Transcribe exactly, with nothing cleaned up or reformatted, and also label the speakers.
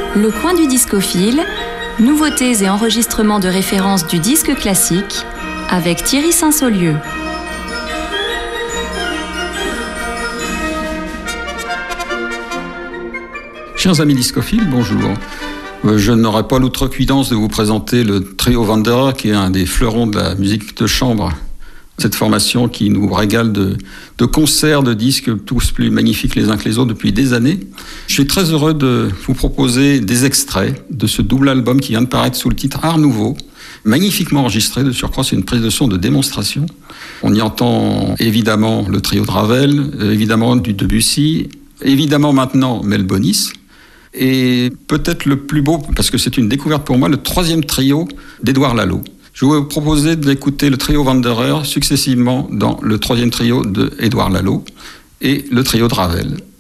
Speaker 1: Le coin du discophile, nouveautés et enregistrements de référence du disque classique avec Thierry Saint-Saulieu.
Speaker 2: Chers amis discophiles, bonjour. Je n'aurai pas l'outrecuidance de vous présenter le trio Wanderer, qui est un des fleurons de la musique de chambre. Cette formation qui nous régale de, de concerts, de disques, tous plus magnifiques les uns que les autres depuis des années. Je suis très heureux de vous proposer des extraits de ce double album qui vient de paraître sous le titre Art Nouveau, magnifiquement enregistré, de surcroît c'est une prise de son de démonstration. On y entend évidemment le trio de Ravel, évidemment du Debussy, évidemment maintenant Mel Bonis, et peut-être le plus beau, parce que c'est une découverte pour moi, le troisième trio d'Édouard Lalo. Je vais vous proposer d'écouter le trio Wanderer successivement dans le troisième trio d'Édouard Lalo et le trio de Ravel.